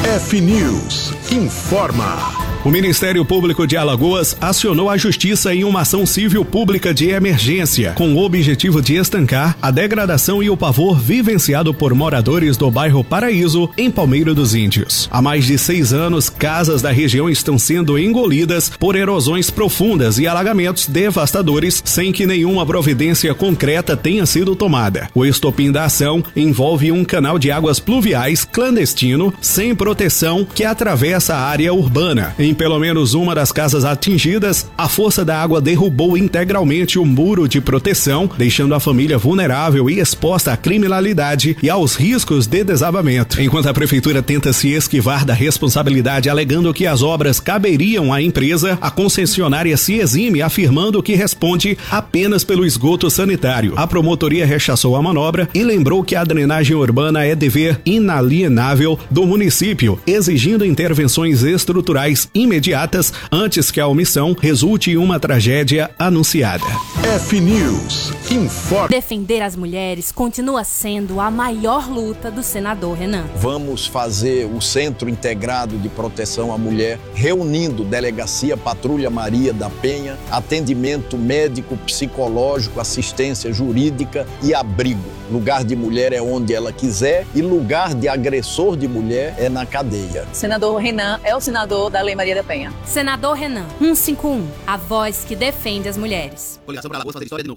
F-News informa. O Ministério Público de Alagoas acionou a Justiça em uma ação civil pública de emergência, com o objetivo de estancar a degradação e o pavor vivenciado por moradores do bairro Paraíso, em Palmeira dos Índios. Há mais de 6 anos, casas da região estão sendo engolidas por erosões profundas e alagamentos devastadores, sem que nenhuma providência concreta tenha sido tomada. O estopim da ação envolve um canal de águas pluviais clandestino, sem proteção, que atravessa a área urbana. Em pelo menos uma das casas atingidas, a força da água derrubou integralmente o muro de proteção, deixando a família vulnerável e exposta à criminalidade e aos riscos de desabamento. Enquanto a prefeitura tenta se esquivar da responsabilidade, alegando que as obras caberiam à empresa, a concessionária se exime, afirmando que responde apenas pelo esgoto sanitário. A promotoria rechaçou a manobra e lembrou que a drenagem urbana é dever inalienável do município, exigindo intervenções estruturais imediatas antes que a omissão resulte em uma tragédia anunciada. F-News informa. Defender as mulheres continua sendo a maior luta do senador Renan. Vamos fazer o Centro Integrado de Proteção à Mulher, reunindo Delegacia Patrulha Maria da Penha, atendimento médico, psicológico, assistência jurídica e abrigo. Lugar de mulher é onde ela quiser e lugar de agressor de mulher é na cadeia. Senador Renan é o senador da Lei Maria da Penha. Senador Renan, 151, a voz que defende as mulheres. Coligação para Alagoas fazer história de novo.